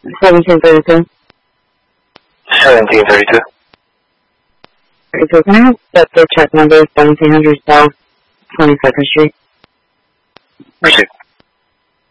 1732. 1732. Can I have the check number 1700 South 22nd Street? Received.